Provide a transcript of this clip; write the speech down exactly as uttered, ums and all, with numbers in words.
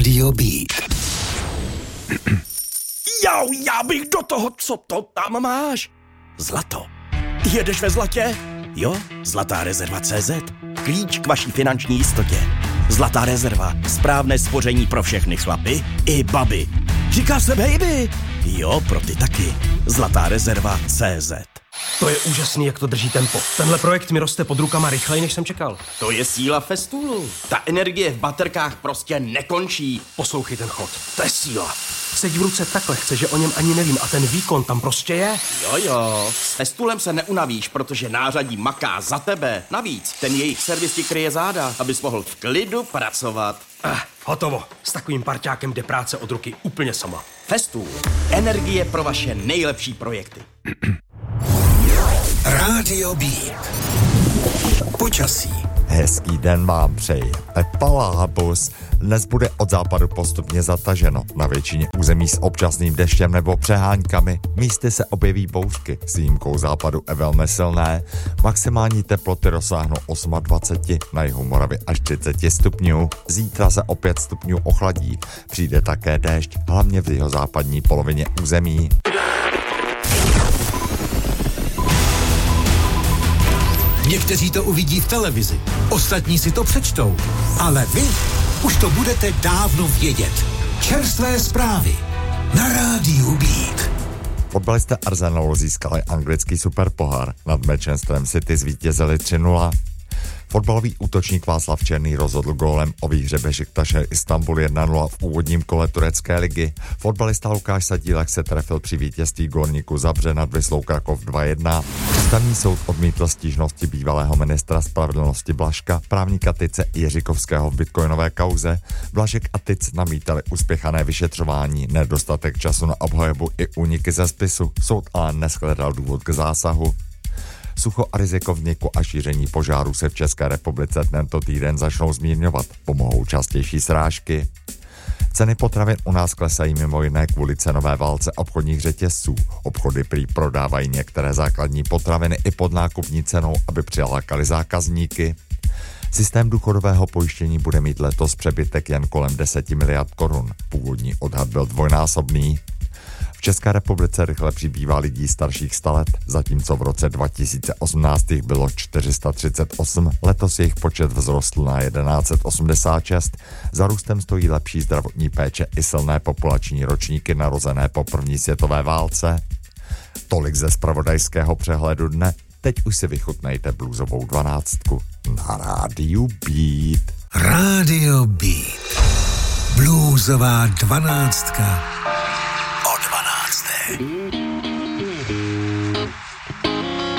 Rádio Beat. Jau, já bych do toho, co to tam máš? Zlato. Jedeš ve zlatě? Jo, Zlatá rezerva tečka cé zet. Klíč k vaší finanční jistotě. Zlatá rezerva. Správné spoření pro všechny chlapy i baby. Říká se baby. Jo, pro ty taky. Zlatá rezerva tečka cé zet. To je úžasný, jak to drží tempo. Tenhle projekt mi roste pod rukama rychleji, než jsem čekal. To je síla Festoolu. Ta energie v baterkách prostě nekončí. Poslouchej ten chod. To je síla. Sedí v ruce tak lehce, že o něm ani nevím a ten výkon tam prostě je. Jo, jo. S Festoolem se neunavíš, protože nářadí maká za tebe. Navíc, ten jejich servis ti kryje záda, abys mohl v klidu pracovat. Ah, hotovo. S takovým parťákem jde práce od ruky úplně sama. Festool. Energie pro vaše nejlepší projekty. Rádio Beat. Počasí. Hezký den vám přeji Pepa Lábus. Dnes bude od západu postupně zataženo. Na většině území s občasným deštěm nebo přeháňkami. Místy se objeví bouřky, s výjimkou západu je velmi silné. Maximální teploty dosáhnou dvacet osm, na jihu Moravy až třicet stupňů. Zítra se o pět stupňů ochladí. Přijde také déšť, hlavně v jihozápadní polovině území. Někteří to uvidí v televizi, ostatní si to přečtou, ale vy už to budete dávno vědět. Čerstvé zprávy na Rádiu Beat. Fotbalisté Arsenalu získali anglický superpohár. Nad Manchesterem City zvítězili tři nula. Fotbalový útočník Václav Černý rozhodl gólem o výhře Bešiktaše Istanbul jedna nula v úvodním kole turecké ligy. Fotbalista Lukáš Sadílek se trefil při vítězství Górníku Zabrze nad Vyslou Krakov dva jedna. Ústavní soud odmítl stížnosti bývalého ministra spravedlnosti Blažka, právníka Tice Jeřikovského v bitcoinové kauze. Blažek a Tic namítali uspěchané vyšetřování, nedostatek času na obhajobu i úniky ze spisu. Soud ale neshledal důvod k zásahu. Sucho a riziko vzniku a šíření požáru se v České republice tento týden začnou zmírňovat. Pomohou častější srážky. Ceny potravin u nás klesají mimo jiné kvůli cenové válce obchodních řetězců. Obchody prý prodávají některé základní potraviny i pod nákupní cenou, aby přilákali zákazníky. Systém důchodového pojištění bude mít letos přebytek jen kolem deset miliard korun. Původní odhad byl dvojnásobný. V České republice rychle přibývá lidí starších sta let, zatímco v roce dva tisíce osmnáct jich bylo čtyři sta třicet osm, letos jejich počet vzrostl na tisíc sto osmdesát šest. Za růstem stojí lepší zdravotní péče i silné populační ročníky narozené po první světové válce. Tolik ze zpravodajského přehledu dne, teď už si vychutnejte bluesovou dvanáctku na Rádiu Beat. Rádio Beat. Bluesová dvanáctka. O dvanácté.